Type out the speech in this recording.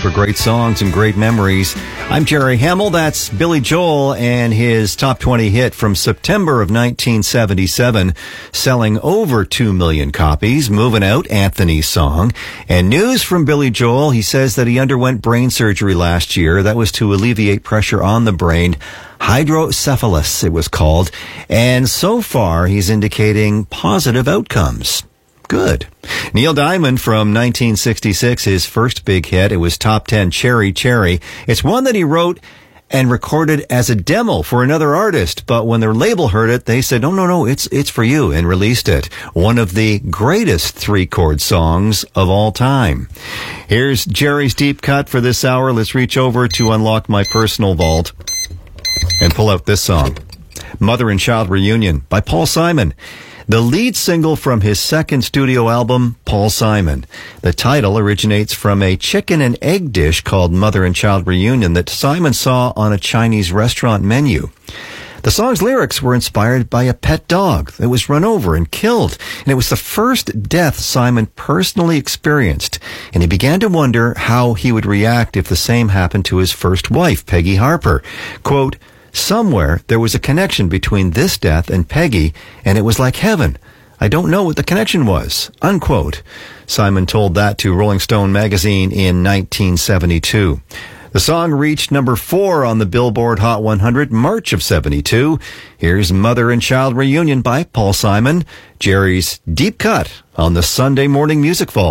for great songs and great memories. I'm Jerry Hamill. That's Billy Joel and his top 20 hit from September of 1977, selling over 2 million copies. Moving Out, Anthony's song. And news from Billy Joel, he says that he underwent brain surgery last year. That was to alleviate pressure on the brain. Hydrocephalus, it was called. And so far, he's indicating positive outcomes. Good. Neil Diamond from 1966, his first big hit. It was top 10, Cherry Cherry. It's one that he wrote and recorded as a demo for another artist. But when their label heard it, they said, no, it's for you, and released it. One of the greatest 3-chord songs of all time. Here's Jerry's deep cut for this hour. Let's reach over to unlock my personal vault and pull out this song, Mother and Child Reunion by Paul Simon. The lead single from his second studio album, Paul Simon. The title originates from a chicken and egg dish called Mother and Child Reunion that Simon saw on a Chinese restaurant menu. The song's lyrics were inspired by a pet dog that was run over and killed, and it was the first death Simon personally experienced, and he began to wonder how he would react if the same happened to his first wife, Peggy Harper. Quote, "Somewhere there was a connection between this death and Peggy, and it was like heaven. I don't know what the connection was." Unquote. Simon told that to Rolling Stone magazine in 1972. The song reached number 4 on the Billboard Hot 100, March of 72. Here's Mother and Child Reunion by Paul Simon, Jerry's deep cut on the Sunday Morning Music Vault.